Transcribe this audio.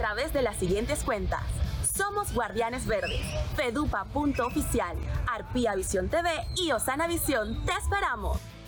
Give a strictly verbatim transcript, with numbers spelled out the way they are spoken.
través de las siguientes cuentas. Somos Guardianes Verdes, fedupa punto oficial, Arpía Visión T V y Osana Visión. ¡Te esperamos!